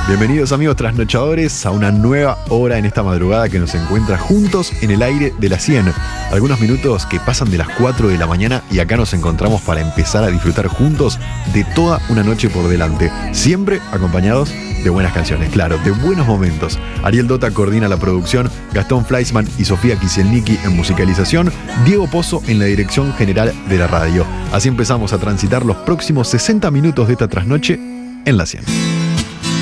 Bienvenidos amigos trasnochadores a una nueva hora en esta madrugada que nos encuentra juntos en el aire de la 100. Algunos minutos que pasan de las 4 de la mañana y acá nos encontramos para empezar a disfrutar juntos de toda una noche por delante. Siempre acompañados de buenas canciones, claro, de buenos momentos. Ariel Dota coordina la producción, Gastón Fleischmann y Sofía Kisielnicki en musicalización, Diego Pozo en la dirección general de la radio. Así empezamos a transitar los próximos 60 minutos de esta trasnoche en la 100.